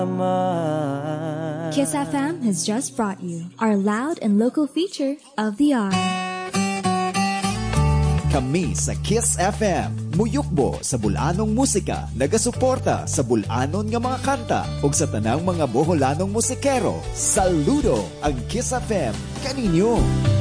Kiss FM has just brought you our loud and local feature of the hour. Kami sa Kiss FM, muyukbo sa bulanong musika, nagasuporta sa bulanon nga mga kanta ug sa tanang mga boholanong musikero. Saludo ang Kiss FM kaninyo.